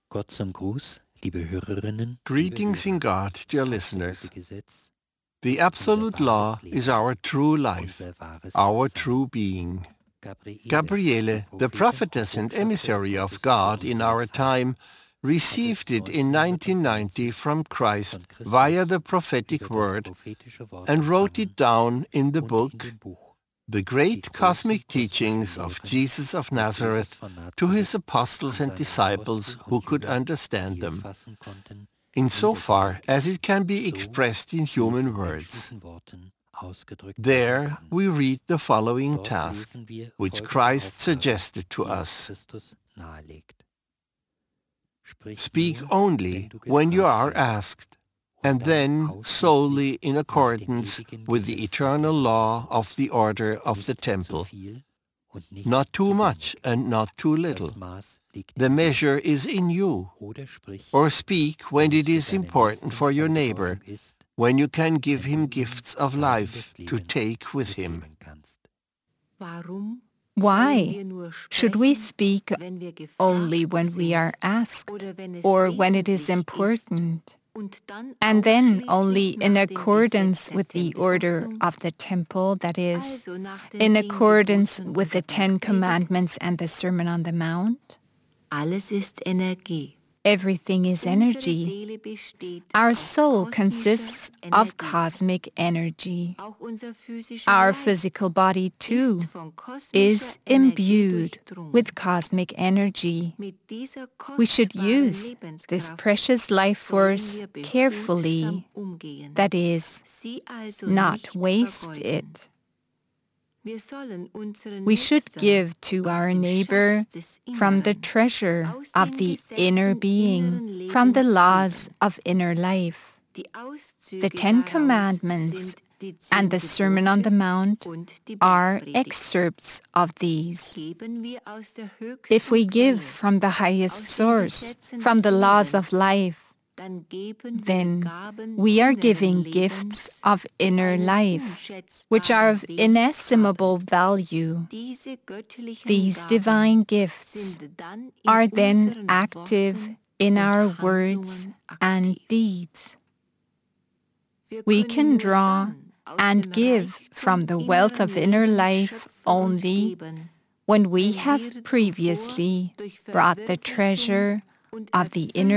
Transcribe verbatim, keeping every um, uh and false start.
Gott zum Gruß, liebe Hörerinnen, Greetings in God, dear listeners. Gesetz, The absolute law is our true life, unser wahres our Sein. true being. Gabriele, Gabriele, the prophetess and emissary of God in our time, received it in nineteen ninety from Christ via the prophetic word and wrote it down in the book, The Great Cosmic Teachings of Jesus of Nazareth, to his apostles and disciples who could understand them, insofar as it can be expressed in human words. There we read the following task, which Christ suggested to us. Speak only when you are asked, and then solely in accordance with the eternal law of the order of the temple. Not too much and not too little. The measure is in you. Or speak when it is important for your neighbor, when you can give him gifts of life to take with him. Why should we speak only when we are asked, or when it is important, and then only in accordance with the order of the temple, that is, in accordance with the Ten Commandments and the Sermon on the Mount? Alles ist Energie. Everything is energy. Our soul consists of cosmic energy. Our physical body, too, is imbued with cosmic energy. We should use this precious life force carefully, that is, not waste it. We should give to our neighbor from the treasure of the inner being, from the laws of inner life. The Ten Commandments and the Sermon on the Mount are excerpts of these. If we give from the highest source, from the laws of life, then we are giving gifts of inner life, which are of inestimable value. These divine gifts are then active in our words and deeds. We can draw and give from the wealth of inner life only when we have previously brought the treasure of the inner